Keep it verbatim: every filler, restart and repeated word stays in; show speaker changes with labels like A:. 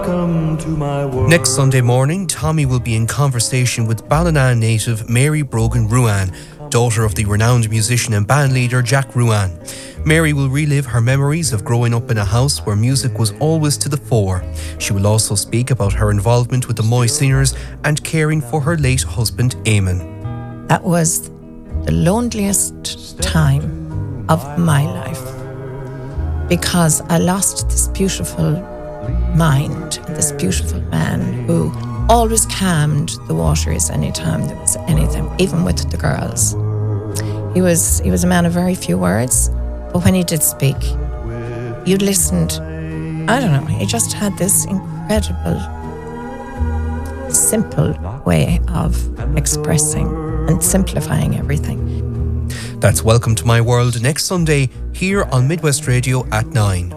A: Welcome to my world.
B: Next Sunday morning, Tommy will be in conversation with Ballina native Mary Brogan Ruan, daughter of the renowned musician and bandleader Jack Ruan. Mary will relive her memories of growing up in a house where music was always to the fore. She will also speak about her involvement with the Moy Singers and caring for her late husband Eamon.
C: That was the loneliest time of my life because I lost this beautiful mind, this beautiful man who always calmed the waters anytime there was anything, even with the girls. He was he was a man of very few words, but when he did speak, you listened. I don't know, he just had this incredible, simple way of expressing and simplifying everything.
B: That's Welcome to My World next Sunday here on Midwest Radio at nine.